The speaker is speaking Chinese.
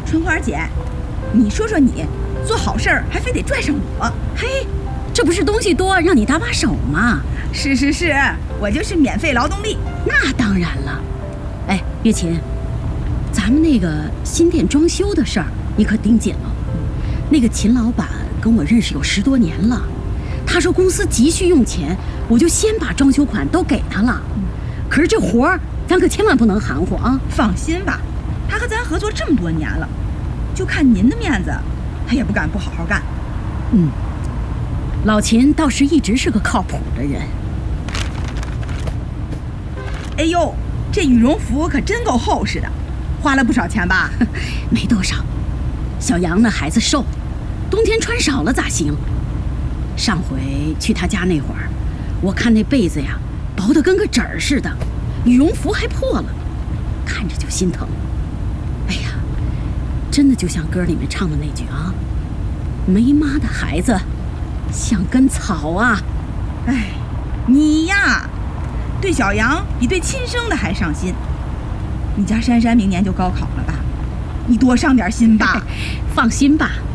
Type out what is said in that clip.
春花姐，你说说你，做好事儿还非得拽上我？ 嘿，这不是东西多让你搭把手吗？ 是，我就是免费劳动力。 那当然了。哎，月琴，咱们那个新店装修的事儿，你可盯紧了。那个秦老板跟我认识有10多年了，他说公司急需用钱，我就先把装修款都给他了。可是这活儿，咱可千万不能含糊啊！ 放心吧，他和咱合作这么多年了，就看您的面子，他也不敢不好好干。 老秦倒是一直是个靠谱的人。 哎呦，这羽绒服可真够厚实的，花了不少钱吧？ 没多少。小杨那孩子瘦，冬天穿少了咋行？上回去他家那会儿，我看那被子呀，薄得跟个纸儿似的，羽绒服还破了，看着就心疼。哎呀，真的就像歌里面唱的那句啊，没妈的孩子像根草啊。 哎，你呀，对小杨比对亲生的还上心。你家珊珊明年就高考了吧？你多上点心吧。 放心吧，